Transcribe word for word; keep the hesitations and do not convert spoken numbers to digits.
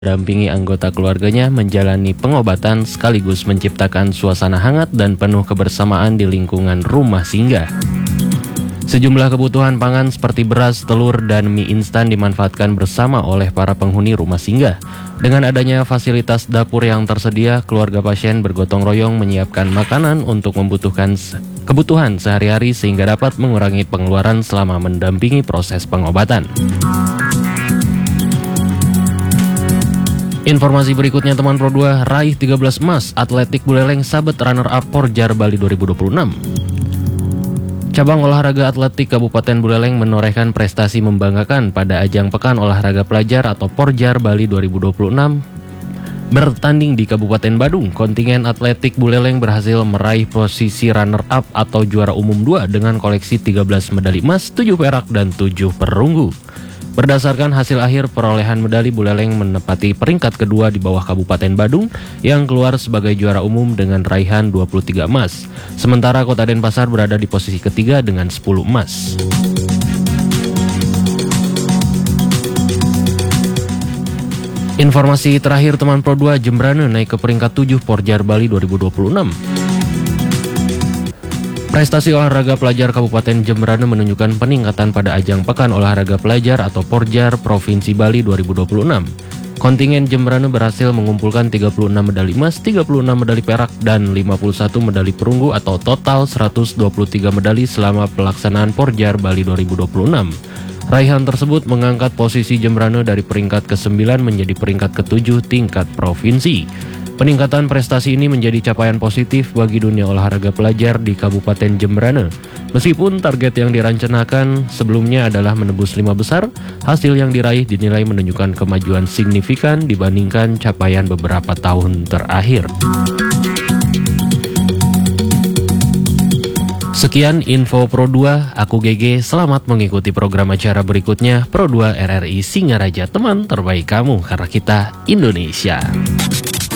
dampingi anggota keluarganya menjalani pengobatan sekaligus menciptakan suasana hangat dan penuh kebersamaan di lingkungan rumah singgah. Sejumlah kebutuhan pangan seperti beras, telur, dan mie instan dimanfaatkan bersama oleh para penghuni rumah singgah. Dengan adanya fasilitas dapur yang tersedia, keluarga pasien bergotong royong menyiapkan makanan untuk membutuhkan kebutuhan sehari-hari sehingga dapat mengurangi pengeluaran selama mendampingi proses pengobatan. Informasi berikutnya teman Pro dua, raih tiga belas emas, atletik Buleleng sabet runner-up Porjar Bali dua ribu dua puluh enam. Cabang olahraga atletik Kabupaten Buleleng menorehkan prestasi membanggakan pada ajang Pekan Olahraga Pelajar atau Porjar Bali dua ribu dua puluh enam. Bertanding di Kabupaten Badung, kontingen atletik Buleleng berhasil meraih posisi runner-up atau juara umum dua dengan koleksi tiga belas medali emas, tujuh perak, dan tujuh perunggu. Berdasarkan hasil akhir perolehan medali, Buleleng menempati peringkat kedua di bawah Kabupaten Badung yang keluar sebagai juara umum dengan raihan dua puluh tiga emas. Sementara Kota Denpasar berada di posisi ketiga dengan sepuluh emas. Informasi terakhir teman Pro dua, Jembrana naik ke peringkat tujuh Porjar Bali dua ribu dua puluh enam. Prestasi olahraga pelajar Kabupaten Jembrana menunjukkan peningkatan pada ajang Pekan Olahraga Pelajar atau Porjar Provinsi Bali dua ribu dua puluh enam. Kontingen Jembrana berhasil mengumpulkan tiga puluh enam medali emas, tiga puluh enam medali perak, dan lima puluh satu medali perunggu atau total seratus dua puluh tiga medali selama pelaksanaan Porjar Bali dua ribu dua puluh enam. Raihan tersebut mengangkat posisi Jembrana dari peringkat kesembilan menjadi peringkat ketujuh tingkat provinsi. Peningkatan prestasi ini menjadi capaian positif bagi dunia olahraga pelajar di Kabupaten Jembrana. Meskipun target yang direncanakan sebelumnya adalah menembus lima besar, hasil yang diraih dinilai menunjukkan kemajuan signifikan dibandingkan capaian beberapa tahun terakhir. Sekian info Pro dua, aku G G, selamat mengikuti program acara berikutnya. Pro dua R R I Singaraja, teman terbaik kamu karena kita Indonesia.